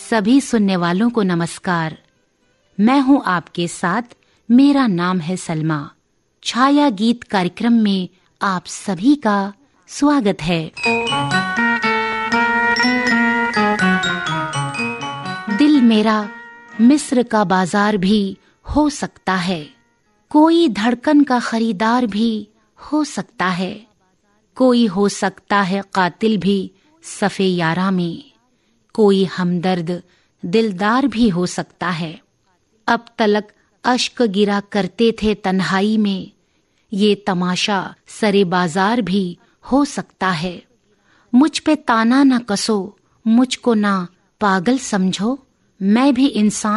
सभी सुनने वालों को नमस्कार। मैं हूं आपके साथ, मेरा नाम है सलमा। छाया गीत कार्यक्रम में आप सभी का स्वागत है। दिल मेरा मिस्र का बाजार भी हो सकता है, कोई धड़कन का खरीदार भी हो सकता है, कोई हो सकता है कातिल भी सफ़े यारा में, कोई हमदर्द दिलदार भी हो सकता है। अब तलक अश्क गिरा करते थे तन्हाई में, ये तमाशा सरे बाजार भी हो सकता है। मुझ पे ताना न कसो, मुझको ना पागल समझो, मैं भी इंसान